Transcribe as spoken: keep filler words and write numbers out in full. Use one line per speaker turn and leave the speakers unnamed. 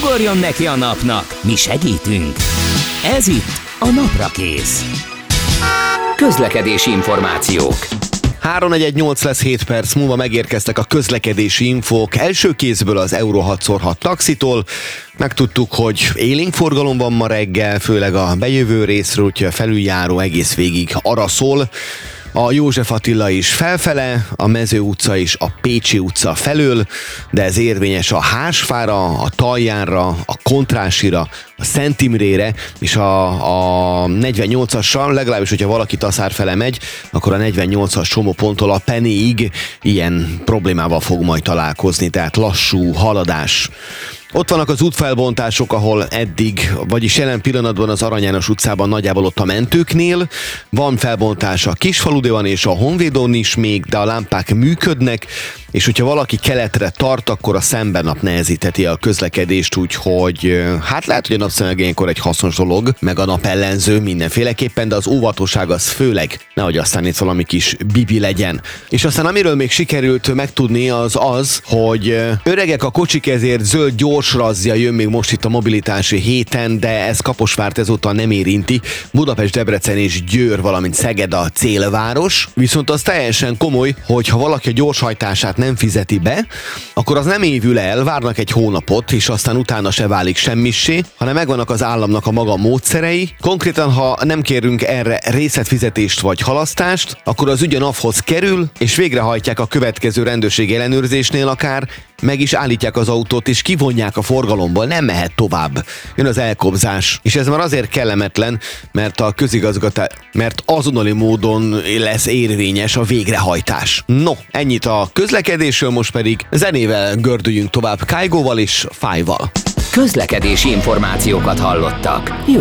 Ugorjon neki a napnak, mi segítünk! Ez itt a Naprakész. Közlekedési információk.
három négy egy nyolc lesz, hét perc múlva megérkeztek a közlekedési infók. Első kézből az Euro hat szor hat taxitól. Megtudtuk, hogy élénk forgalom van ma reggel, főleg a bejövő részről, úgyhogy a felüljáró egész végig arra szól. A József Attila is felfele, a Mező utca is a Pécsi utca felől, de ez érvényes a Hársfára, a Taljánra, a Kontrásira, a Szent Imrére, és a, a negyvennyolcassal, legalábbis, hogyha valaki Taszár fele megy, akkor a negyvennyolcas csomóponttól a Penéig ilyen problémával fog majd találkozni, tehát lassú haladás. Ott vannak az útfelbontások, ahol eddig, vagyis jelen pillanatban az Arany János utcában nagyjából ott a mentőknél. Van felbontás a Kisfaludiban és a Honvédon is még, de a lámpák működnek, és hogyha valaki keletre tart, akkor a szembennap nehezítheti a közlekedést, úgyhogy hát lehet, hogy a napszemeg ilyenkor egy hasznos dolog, meg a napellenző mindenféleképpen, de az óvatosság az főleg, nehogy aztán itt valami kis bibi legyen. És aztán amiről még sikerült megtudni, az az, hogy öregek a kocsik, ezért zöld gyors razzia jön még most itt a mobilitási héten, de ez Kaposvárt ezúttal nem érinti. Budapest, Debrecen és Győr, valamint Szeged a célváros. Viszont az teljesen komoly, hogy ha valaki a gyorshajtását nem fizeti be, akkor az nem évül el, várnak egy hónapot, és aztán utána se válik semmissé, hanem megvannak az államnak a maga módszerei. Konkrétan, ha nem kérünk erre részletfizetést vagy halasztást, akkor az ügy a NAV-hoz kerül, és végrehajtják a következő rendőrségi ellenőrzésnél akár, meg is állítják az autót, és kivonják a forgalomból, nem mehet tovább. Jön az elkobzás. És ez már azért kellemetlen, mert a közigazgatás, mert azonnali módon lesz érvényes a végrehajtás. No, ennyit a közlekedésről, most pedig zenével gördüljünk tovább Kájgóval és Fájval.
Közlekedési információkat hallottak. Jó